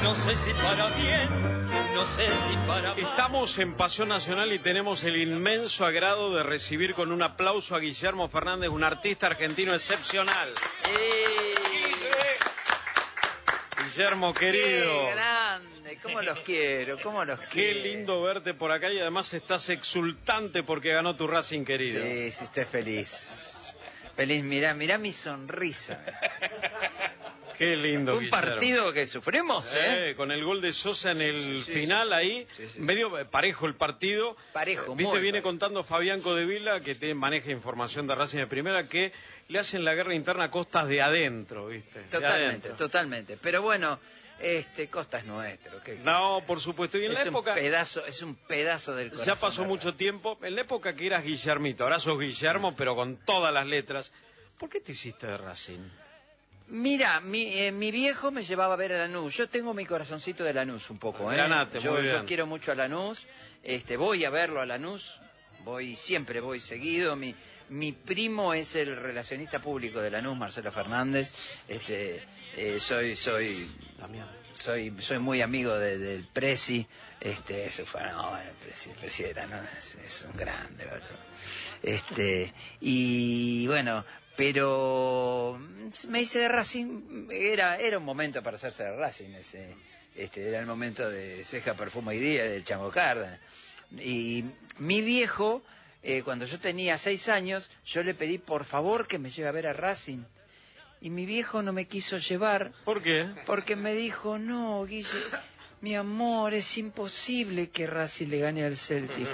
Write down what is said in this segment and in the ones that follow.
no sé si para bien, no sé si para mal. Estamos en Pasión Nacional y tenemos el inmenso agrado de recibir con un aplauso a Guillermo Fernández, un artista argentino excepcional. Guillermo, querido. ¡Qué grande! ¿Cómo los quiero? ¿Cómo los Qué quiero? lindo verte por acá y además estás exultante porque ganó tu Racing querido. Sí, sí, estoy feliz. Feliz, mirá mi sonrisa. Qué lindo, Un Guillermo. partido que sufrimos, ¿eh? Con el gol de Sosa en el final ahí, medio parejo el partido. Parejo, Viste, muy viene parejo. contando Fabián Codevila, que maneja información de Racing de Primera, que le hacen la guerra interna a costas de adentro, ¿viste? Totalmente, totalmente. Pero bueno, Costa es nuestro. No, por supuesto. Y en la época... Es un pedazo del corazón. Ya pasó mucho tiempo. En la época que eras Guillermito, ahora sos Guillermo, pero con todas las letras. ¿Por qué te hiciste de Racing? Mira, mi viejo me llevaba a ver a Lanús. Yo tengo mi corazoncito de Lanús un poco, ¿eh? Granate, muy bien. Yo quiero mucho a Lanús. Voy a verlo a Lanús. Siempre voy seguido. Mi primo es el relacionista público de Lanús, Marcelo Fernández. Soy muy amigo del Presi. Ese fue, no, el Presi de Lanús es un grande, ¿verdad? Y bueno, pero me hice de Racing. Era un momento para hacerse de Racing. Era el momento de Ceja, Perfume y Día, del Chango Cárdenas. Y mi viejo, cuando yo tenía 6 años, yo le pedí por favor que me lleve a ver a Racing. Y mi viejo no me quiso llevar. ¿Por qué? Porque me dijo, no, Guille, mi amor, es imposible que Racing le gane al Celtic.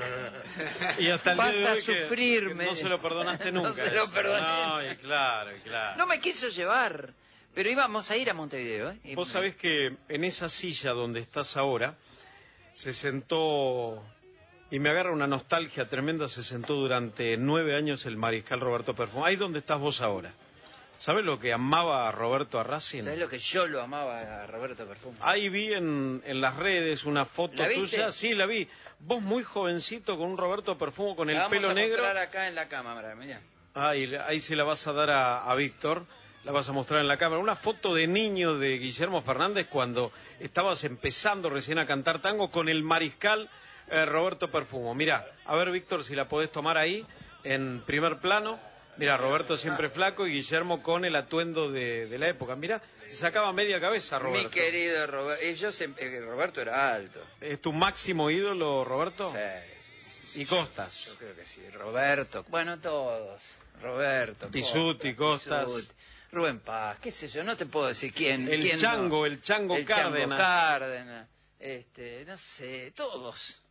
Y hasta el Vas día de a hoy sufrirme. no se lo perdonaste nunca. No se lo eso. perdoné. No, y claro. No me quiso llevar. Pero íbamos a ir a Montevideo, ¿eh? Vos sabés que en esa silla donde estás ahora se sentó, y me agarra una nostalgia tremenda, se sentó durante 9 años el mariscal Roberto Perfumo. Ahí donde estás vos ahora. ¿Sabés lo que amaba a Roberto a Racing? ¿Sabés lo que yo lo amaba a Roberto Perfumo? Ahí vi en las redes una foto ¿La viste? tuya. Sí, la vi. Vos muy jovencito con un Roberto Perfumo con el pelo negro. Vamos a mostrar acá en la cámara, mirá. Ahí se la vas a dar a Víctor. La vas a mostrar en la cámara. Una foto de niño de Guillermo Fernández cuando estabas empezando recién a cantar tango con el mariscal Roberto Perfumo. Mirá, a ver, Víctor, si la podés tomar ahí en primer plano. Mira, Roberto siempre flaco y Guillermo con el atuendo de la época. Mira, se sacaba media cabeza Roberto. Mi querido Roberto. Roberto era alto. ¿Es tu máximo ídolo, Roberto? Sí. ¿Y Costas? Yo creo que sí. Roberto. Bueno, todos. Roberto. Pisuti, Costas. Pisuti, Rubén Paz, qué sé yo, no te puedo decir quién. El Chango Cárdenas. Chango Cárdenas. No sé, todos.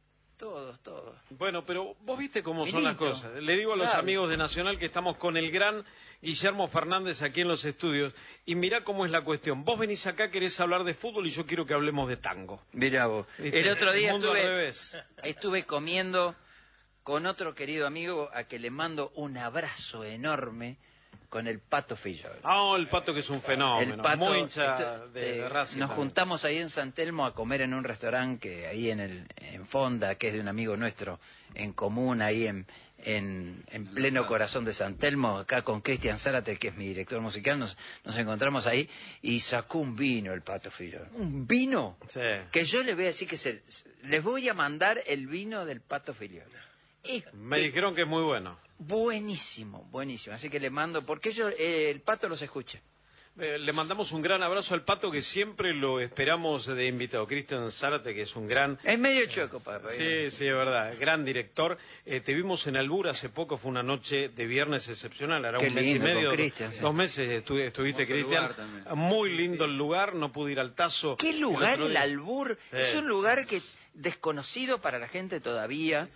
Bueno, pero vos viste cómo son las Ministro. cosas. Le digo a los amigos de Nacional que estamos con el gran Guillermo Fernández aquí en los estudios. Y mirá cómo es la cuestión. Vos venís acá, querés hablar de fútbol y yo quiero que hablemos de tango. Mirá vos. ¿Viste? El otro día El mundo al revés. estuve comiendo con otro querido amigo a que le mando un abrazo enorme, con el Pato Fillol. El Pato, que es un fenómeno. El Pato, muy hincha de Racing. Nos también. juntamos ahí en San Telmo a comer en un restaurante que ahí en Fonda, que es de un amigo nuestro en común, ahí en pleno corazón de San Telmo, acá con Cristian Zárate, que es mi director musical. Nos encontramos ahí y sacó un vino el Pato Fillol. ¿Un vino? Sí. Que yo les voy a decir les voy a mandar el vino del Pato Fillol. Me dijeron que es muy bueno. Buenísimo. Así que le mando, porque el Pato los escucha. Le mandamos un gran abrazo al Pato, que siempre lo esperamos de invitado. Cristian Zárate, que es un gran... Es medio chueco, papá. Sí, es verdad. Gran director. Te vimos en Albur hace poco, fue una noche de viernes excepcional. Era Qué un mes y lindo, medio. con Cristian, sí. 2 meses estuviste, Cristian. Muy lindo el lugar, no pude ir al Tazo. ¿Qué lugar el día. Albur? Es un lugar que desconocido para la gente todavía.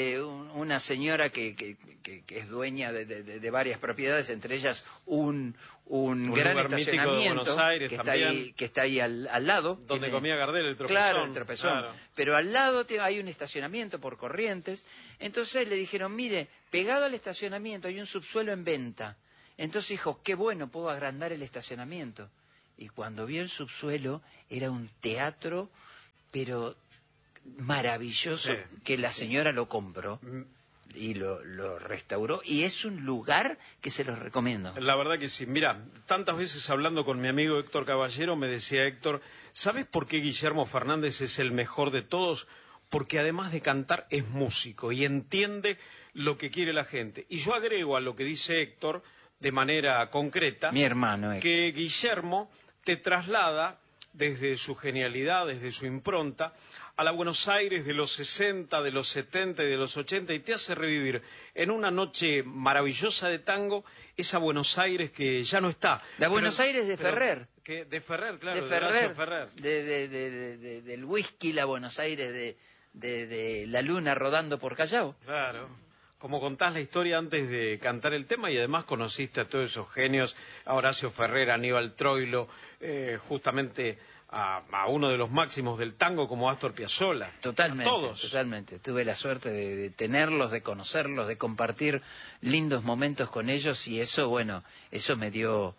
Una señora que es dueña de varias propiedades, entre ellas un gran lugar mítico de estacionamiento Buenos Aires, que está ahí al lado. Donde comía Gardel, el Tropezón. Claro, el Tropezón. Claro. Pero al lado hay un estacionamiento por Corrientes. Entonces le dijeron, mire, pegado al estacionamiento hay un subsuelo en venta. Entonces dijo, qué bueno, puedo agrandar el estacionamiento. Y cuando vio el subsuelo, era un teatro, pero maravilloso, que la señora lo compró. y lo restauró, y es un lugar que se los recomiendo. La verdad que sí. Mira, tantas veces hablando con mi amigo Héctor Caballero, me decía Héctor, ¿sabes por qué Guillermo Fernández es el mejor de todos? Porque además de cantar es músico y entiende lo que quiere la gente. Y yo agrego a lo que dice Héctor, de manera concreta, mi hermano Héctor, que Guillermo te traslada desde su genialidad, desde su impronta, a la Buenos Aires de los 60, de los 70 y de los 80, y te hace revivir en una noche maravillosa de tango esa Buenos Aires que ya no está. La Buenos Aires de Ferrer. De Ferrer, claro, de Ferrer, Ferrer. Del whisky, la Buenos Aires de la luna rodando por Callao. Claro. Como contás la historia antes de cantar el tema, y además conociste a todos esos genios, a Horacio Ferrer, a Aníbal Troilo, justamente a uno de los máximos del tango como Astor Piazzolla. Totalmente, todos. Totalmente. Tuve la suerte de tenerlos, de conocerlos, de compartir lindos momentos con ellos, y eso, bueno, eso me dio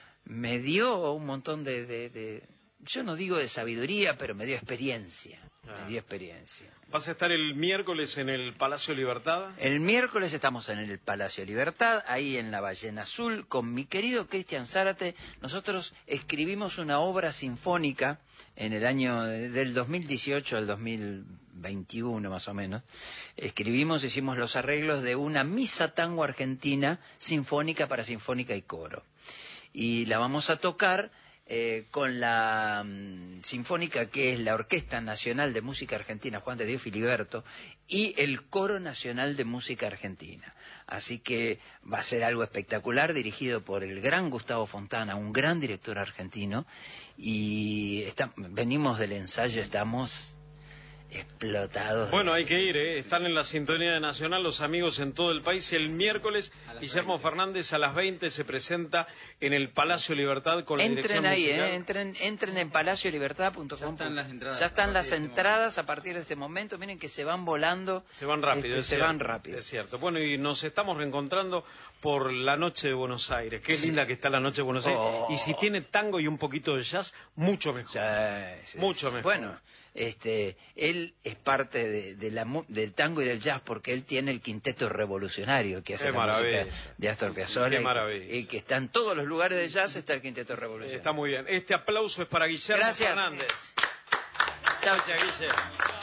un montón yo no digo de sabiduría, pero me dio experiencia. Me dio experiencia. ¿Vas a estar el miércoles en el Palacio Libertad? El miércoles estamos en el Palacio Libertad, ahí en la Ballena Azul, con mi querido Cristian Zárate. Nosotros escribimos una obra sinfónica en el año del 2018 al 2021 más o menos. Hicimos los arreglos de una misa tango argentina sinfónica para sinfónica y coro. Y la vamos a tocar con la sinfónica, que es la Orquesta Nacional de Música Argentina Juan de Dios Filiberto, y el Coro Nacional de Música Argentina. Así que va a ser algo espectacular, dirigido por el gran Gustavo Fontana, un gran director argentino, y venimos del ensayo, estamos explotados. Bueno, hay que ir, están en la sintonía de Nacional los amigos en todo el país. El miércoles Guillermo Fernández a las 20 se presenta en el Palacio Libertad con la dirección musical. Entren en palaciolibertad.com. Ya están las entradas a partir de este momento. Miren que se van volando. Se van rápido, es cierto. Bueno, y nos estamos reencontrando por la noche de Buenos Aires. Qué linda que está la noche de Buenos Aires. Y si tiene tango y un poquito de jazz, mucho mejor. Mucho mejor. Bueno, él es parte del tango y del jazz, porque él tiene el quinteto revolucionario que hace la música de Astor Piazzolla, y que está en todos los lugares de jazz, está el quinteto revolucionario. Está muy bien. Este aplauso es para Guillermo Fernández. Chao, Guille.